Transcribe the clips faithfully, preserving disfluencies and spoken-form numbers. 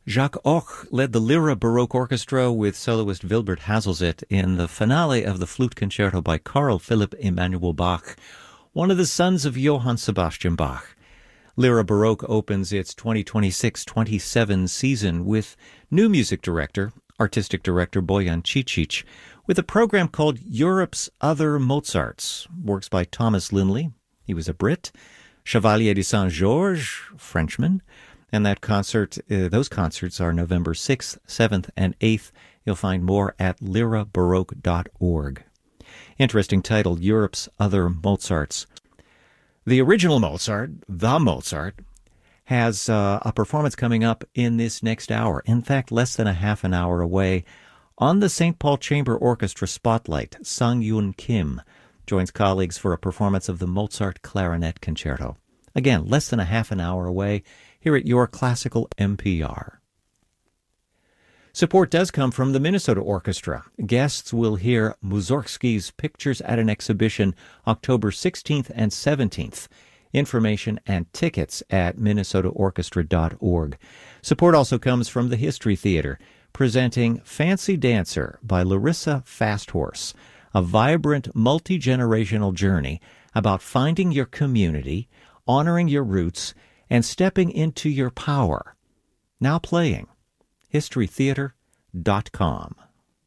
Jacques Hoch led the Lyra Baroque Orchestra with soloist Wilbert Hazelzit in the finale of the Flute Concerto by Carl Philipp Emanuel Bach, one of the sons of Johann Sebastian Bach. Lyra Baroque opens its twenty twenty-six twenty-seven season with new music director, artistic director Boyan Cicic, with a program called Europe's Other Mozarts, works by Thomas Linley, he was a Brit, Chevalier de Saint-Georges, Frenchman, and that concert, uh, those concerts are November sixth, seventh, and eighth. You'll find more at lyra baroque dot org. Interesting title, Europe's Other Mozarts. The original Mozart, the Mozart, has uh, a performance coming up in this next hour. In fact, less than a half an hour away. On the Saint Paul Chamber Orchestra Spotlight, Sang-Yoon Kim joins colleagues for a performance of the Mozart Clarinet Concerto. Again, less than a half an hour away here at your Classical M P R. Support does come from the Minnesota Orchestra. Guests will hear Mussorgsky's Pictures at an Exhibition October sixteenth and seventeenth. Information and tickets at minnesota orchestra dot org. Support also comes from the History Theater, presenting Fancy Dancer by Larissa Fasthorse, a vibrant, multi-generational journey about finding your community, honoring your roots, and stepping into your power. Now playing. history theater dot com.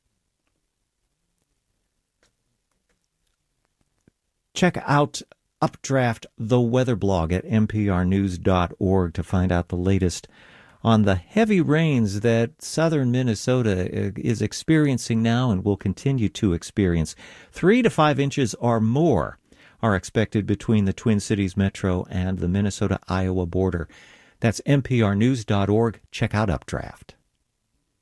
Check out Updraft, the weather blog, at n p r news dot org to find out the latest on the heavy rains that southern Minnesota is experiencing now and will continue to experience. Three to five inches or more are expected between the Twin Cities Metro and the Minnesota-Iowa border. That's n p r news dot org. Check out Updraft.